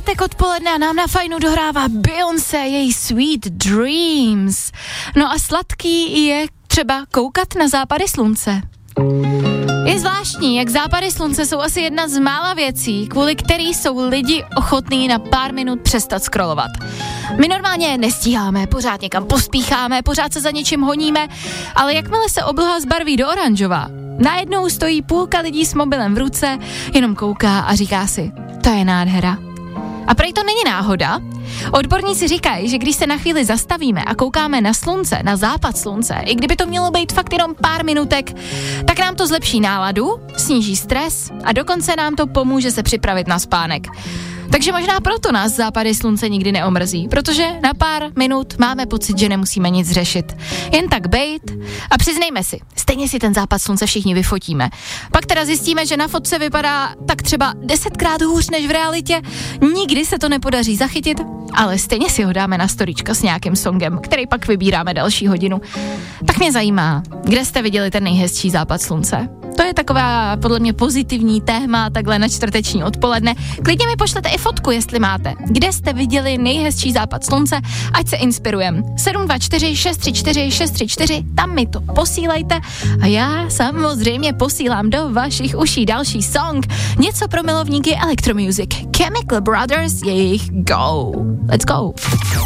pátek odpoledne a nám na Fajnu dohrává Beyoncé, její Sweet Dreams. No a sladký je třeba koukat na západy slunce. Je zvláštní, jak západy slunce jsou asi jedna z mála věcí, kvůli který jsou lidi ochotní na pár minut přestat scrollovat. My normálně nestíháme, pořád někam pospícháme, pořád se za něčím honíme, ale jakmile se obloha zbarví do oranžová, najednou stojí půlka lidí s mobilem v ruce, jenom kouká a říká si, to je nádhera. A prej to není náhoda. Odborníci říkají, že když se na chvíli zastavíme a koukáme na slunce, na západ slunce, i kdyby to mělo být fakt jenom pár minutek, tak nám to zlepší náladu, sníží stres a dokonce nám to pomůže se připravit na spánek. Takže možná proto nás západy slunce nikdy neomrzí, protože na pár minut máme pocit, že nemusíme nic řešit. Jen tak bejt a přiznejme si, stejně si ten západ slunce všichni vyfotíme. Pak teda zjistíme, že na fotce vypadá tak třeba 10krát hůř než v realitě, nikdy se to nepodaří zachytit, ale stejně si ho dáme na storíčka s nějakým songem, který pak vybíráme další hodinu. Tak mě zajímá, kde jste viděli ten nejhezčí západ slunce? To je taková podle mě pozitivní téma takhle na čtvrteční odpoledne. Klidně mi pošlete i fotku, jestli máte. Kde jste viděli nejhezčí západ slunce, ať se inspirujem. 724 634 634, tam mi to posílejte a já samozřejmě posílám do vašich uší další song. Něco pro milovníky Electromusic. Chemical Brothers, jejich Go. Let's go.